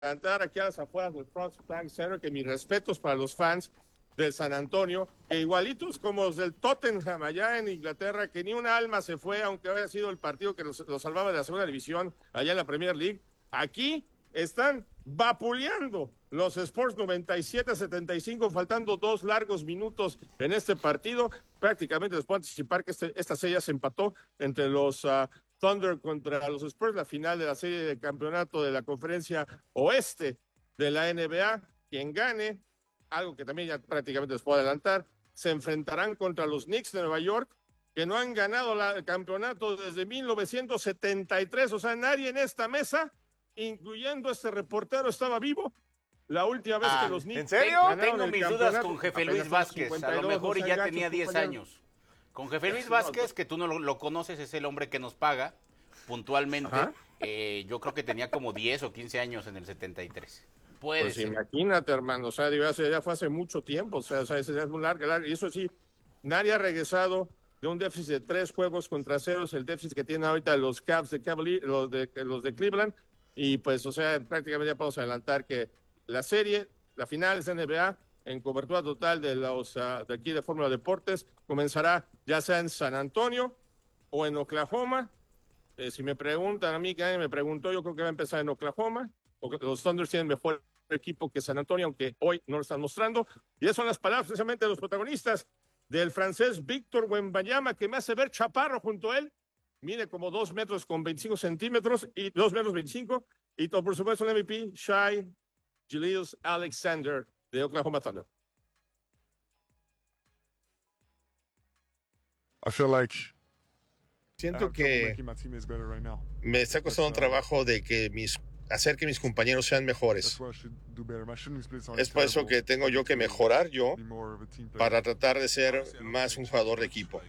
cantar aquí a las afueras del Bronx Bank Center, que mis respetos para los fans del San Antonio, que igualitos como los del Tottenham allá en Inglaterra, que ni una alma se fue, aunque haya sido el partido que los salvaba de la segunda división allá en la Premier League. Aquí están vapuleando los Spurs 97-75, faltando 2 largos minutos en este partido. Prácticamente les puedo anticipar que esta serie se empató entre los Thunder contra los Spurs, la final de la serie de campeonato de la conferencia oeste de la NBA. Quien gane, algo que también ya prácticamente les puedo adelantar, se enfrentarán contra los Knicks de Nueva York, que no han ganado el campeonato desde 1973. O sea, nadie en esta mesa, incluyendo este reportero, estaba vivo la última vez que los Knicks... ¿En serio? Tengo mis dudas con Jefe Luis Vázquez. A lo mejor ya tenía 10 años. Con Jefe Luis Vázquez, que tú no lo conoces, es el hombre que nos paga puntualmente. Yo creo que tenía como 10 o 15 años en el 73. Puede pues ser. Imagínate, hermano, o sea, ya fue hace mucho tiempo, o sea, ese ya es muy largo, y eso sí, nadie ha regresado de un déficit de 3 juegos contra 0, el déficit que tienen ahorita los Cavs de Cavaliers, los de Cleveland, y pues, o sea, prácticamente ya podemos adelantar que la serie, la final de NBA, en cobertura total de los de aquí de Fórmula Deportes, comenzará ya sea en San Antonio o en Oklahoma. Si me preguntan a mí, que alguien me preguntó, yo creo que va a empezar en Oklahoma, porque los Thunder tienen mejor equipo que San Antonio, aunque hoy no lo están mostrando. Y esas son las palabras precisamente de los protagonistas del francés Víctor Wembanyama, que me hace ver chaparro junto a él. Mide como 2 metros con 25 centímetros y 2 metros 25. Y todo, por supuesto, el MVP, Shai Gilgeous-Alexander de Oklahoma Thunder. Siento que me está costando un trabajo de que hacer que mis compañeros sean mejores. Es por eso que tengo yo que mejorar para tratar de ser más un jugador de equipo.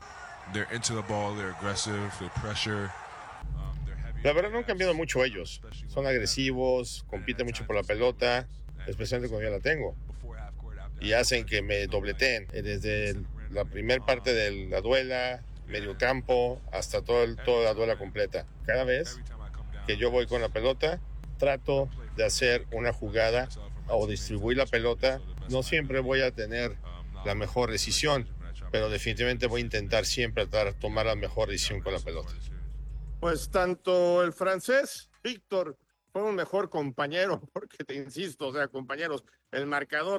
La verdad no han cambiado mucho ellos. Son agresivos, compiten mucho por la pelota, especialmente cuando ya la tengo. Y hacen que me dobleteen desde la primera parte de la duela, medio campo, hasta toda la duela completa. Cada vez que yo voy con la pelota, trato de hacer una jugada o distribuir la pelota. No siempre voy a tener la mejor decisión, pero definitivamente voy a intentar siempre tomar la mejor decisión con la pelota. Pues tanto el francés, Víctor, fue un mejor compañero, porque te insisto, o sea, compañeros, el marcador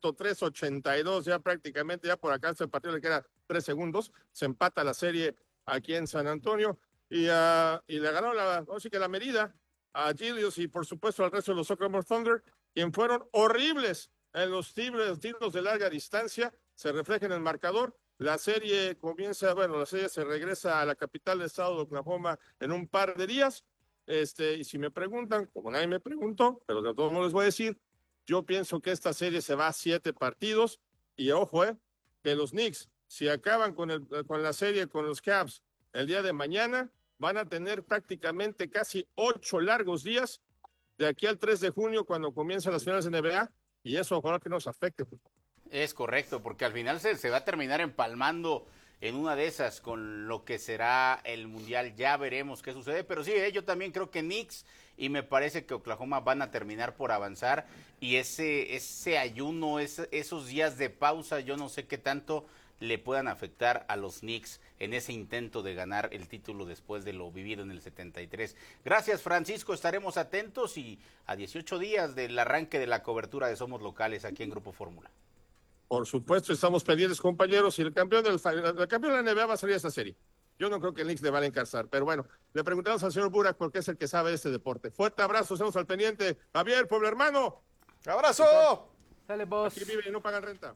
103-82, ya prácticamente, ya por acá el partido le queda 3 segundos, se empata la serie aquí en San Antonio, y le ganó la medida a Gilius y por supuesto al resto de los Oklahoma Thunder, quien fueron horribles en los tiros de larga distancia, se refleja en el marcador. La serie la serie se regresa a la capital del estado de Oklahoma en un par de días. Y si me preguntan, como nadie me preguntó, pero de todos modos les voy a decir, yo pienso que esta serie se va a 7 partidos, y ojo, que los Knicks, si acaban con la serie con los Cavs el día de mañana, van a tener prácticamente casi 8 largos días de aquí al 3 de junio, cuando comienzan las finales de NBA, y eso ojalá que nos afecte. Es correcto, porque al final se va a terminar empalmando en una de esas con lo que será el Mundial. Ya veremos qué sucede, pero sí, yo también creo que Knicks y me parece que Oklahoma van a terminar por avanzar, y ese ayuno, esos días de pausa, yo no sé qué tanto le puedan afectar a los Knicks en ese intento de ganar el título después de lo vivido en el 73. Gracias, Francisco, estaremos atentos, y a 18 días del arranque de la cobertura de Somos Locales aquí en Grupo Fórmula. Por supuesto, estamos pendientes, compañeros, y el campeón de la NBA va a salir de esta serie. Yo no creo que el Knicks le van a encarzar, pero bueno, le preguntamos al señor Burak porque es el que sabe de este deporte. Fuerte abrazo, estamos al pendiente. Javier, pueblo hermano. ¡Abrazo! Dale, boss. Aquí viven y no pagan renta.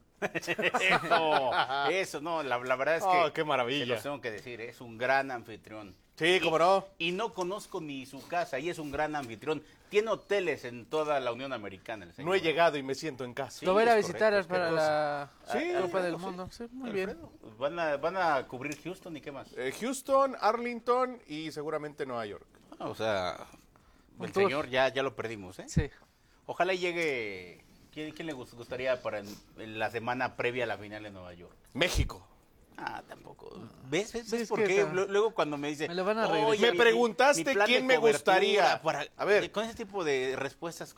Eso, no, la verdad es que... ¡Qué maravilla! Se los tengo que decir, es un gran anfitrión. Sí, cómo no. Y no conozco ni su casa, y es un gran anfitrión. Tiene hoteles en toda la Unión Americana. El señor. No he llegado y me siento en casa. Sí, Lo voy a ir a es visitar correcto, para la Copa del sí. Mundo. Sí, muy bien. Pues van a cubrir Houston, ¿y qué más? Houston, Arlington y seguramente Nueva York. O sea, el tour. señor ya lo perdimos, ¿eh? Sí. Ojalá llegue... ¿Quién le gustaría para en la semana previa a la final de Nueva York? México. Ah, tampoco. ¿Ves Sí, es por que qué? ta- Luego cuando me dice, Me lo van a "Oye, regresar". Me preguntaste plan de quién me cobertura", gustaría. para- A ver. con ese tipo de respuestas